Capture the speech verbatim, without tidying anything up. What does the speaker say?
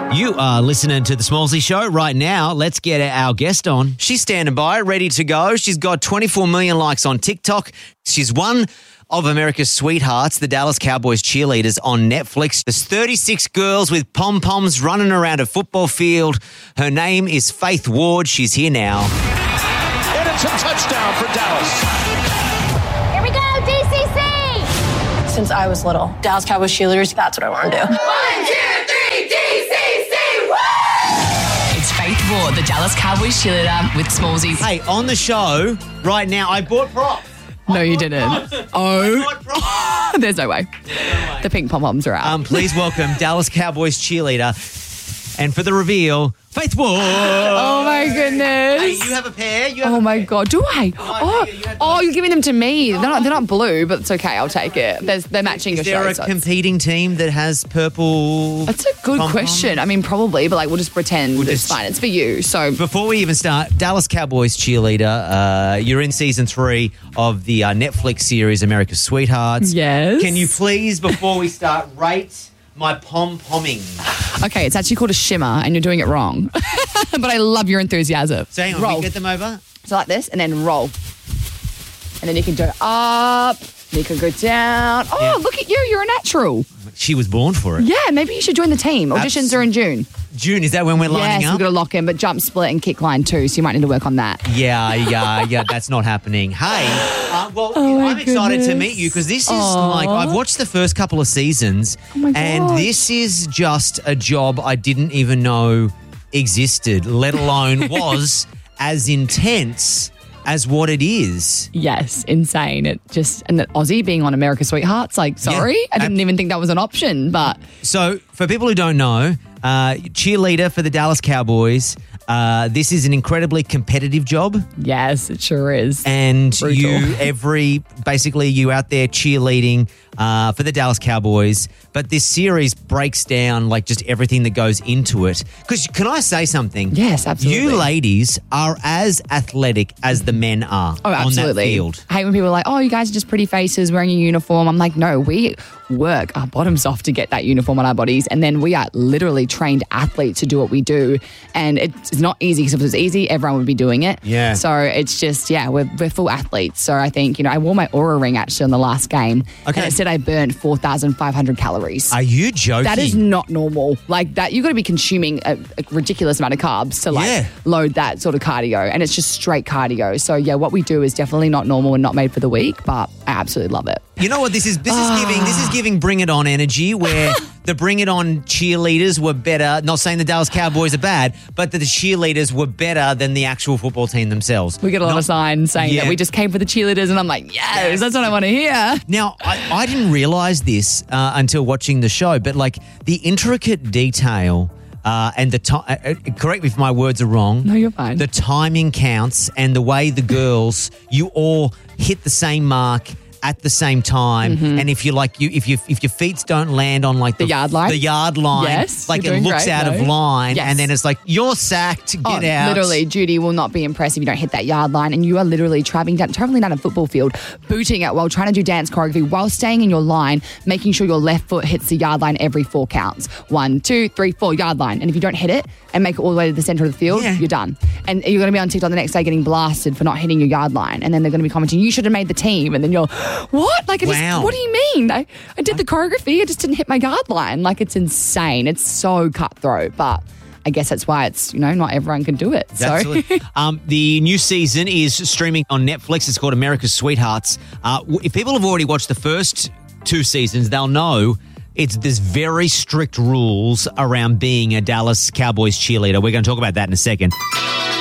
You are listening to The Smallsy Show right now. Let's get our guest on. She's standing by, ready to go. She's got twenty-four million likes on TikTok. She's one of America's sweethearts, the Dallas Cowboys cheerleaders on Netflix. There's thirty-six girls with pom-poms running around a football field. Her name is Faith Ward. She's here now. And it's a touchdown for Dallas. Here we go, D C C! Since I was little, Dallas Cowboys cheerleaders, that's what I want to do. One, two, three, D C C! Woo! It's Faith Ward, the Dallas Cowboys cheerleader with Smallsy. Hey, on the show right now, I bought props. No, you didn't. Oh, there's no way. The pink pom-poms are out. Um, please welcome Dallas Cowboys cheerleader. And for the reveal, Faith Ward. Oh, my goodness. Hey, you have a pair. You have Oh, a my pair. God. Do I? Oh, you have oh, you're giving them to me. They're not, they're not blue, but it's okay. I'll take it. There's, they're matching Is your there show. a so it's- competing team that has purple? That's a good pom-poms? question. I mean, probably, but like we'll just pretend We'll it's just- fine. It's for you. So Before we even start, Dallas Cowboys cheerleader, uh, you're in season three of the uh, Netflix series America's Sweethearts. Yes. Can you please, before we start, rate my pom-pomming? okay, it's actually called a shimmer, and you're doing it wrong. But I love your enthusiasm. So hang on, roll. we get them over? So like this, and then roll, and then you can go up. You can go down. Oh, Yeah. look at you! You're a natural. She was born for it. Yeah, maybe you should join the team. Auditions Abs- are in June. June, is that when we're lining Yes, up? we've got to lock in, but jump, split, and kick line too. So you might need to work on that. Yeah, yeah, yeah, that's not happening. Hey, uh, well, Oh my I'm excited to goodness. meet you because this is Aw. like, I've watched the first couple of seasons Oh my and gosh. this is just a job I didn't even know existed, let alone was as intense as what it is. Yes, insane. It just and that Aussie being on America's Sweethearts. Like, sorry, Yeah, I didn't ab- even think that was an option. But So, for people who don't know, uh, cheerleader for the Dallas Cowboys, uh, this is an incredibly competitive job. yes, it sure is. And Brutal. you, every, basically, you out there cheerleading uh, for the Dallas Cowboys. But this series breaks down like just everything that goes into it. Because can I say something? Yes, absolutely. You ladies are as athletic as the men are Oh, absolutely. on that field. I hate when people are like, oh, you guys are just pretty faces wearing a uniform. I'm like, no, we work our bottoms off to get that uniform on our bodies. And then we are literally trained athletes to do what we do. And it's not easy because if it was easy, everyone would be doing it. Yeah. So it's just, yeah, we're, we're full athletes. So I think, you know, I wore my Oura ring actually on the last game. Okay. And it said I burnt four thousand five hundred calories. Are you joking? That is not normal. Like that, you've got to be consuming a, a ridiculous amount of carbs to like Yeah. load that sort of cardio, and it's just straight cardio. So yeah, what we do is definitely not normal and not made for the weak, but I absolutely love it. You know what this is? This is giving. This is giving Bring It On energy, where the Bring It On cheerleaders were better. Not saying the Dallas Cowboys are bad, but that the cheerleaders were better than the actual football team themselves. We get a lot Not- of signs saying Yeah. that we just came for the cheerleaders, and I'm like, yes, Yes. that's what I want to hear. Now, I, I didn't realize this uh, until watching the show, but like the intricate detail uh, and the time. Uh, uh, correct me if my words are wrong. No, you're fine. The timing counts, and the way the girls, you all hit the same mark at the same time, and if you like, you if you if your feet don't land on like the, Mm-hmm. The yard line? the yard line, Yes, like you're it doing looks great, out of no. line, Yes. and then it's like you're sacked, get Oh, out. literally, Judy will not be impressed if you don't hit that yard line, and you are literally traveling down, traveling down a football field, booting it while trying to do dance choreography, while staying in your line, making sure your left foot hits the yard line every four counts. One, two, three, four, yard line. And if you don't hit it and make it all the way to the center of the field, Yeah. you're done. And you're going to be on TikTok the next day getting blasted for not hitting your yard line, and then they're going to be commenting, "You should have made the team," and then you're, "What? Like, I just, Wow. what do you mean? I, I did the choreography, I just didn't hit my yard line." Like, it's insane. It's so cutthroat, but I guess that's why it's, you know, not everyone can do it. So Absolutely. um, the new season is streaming on Netflix. It's called America's Sweethearts. Uh, w- if people have already watched the first two seasons, they'll know it's there's very strict rules around being a Dallas Cowboys cheerleader. We're going to talk about that in a second.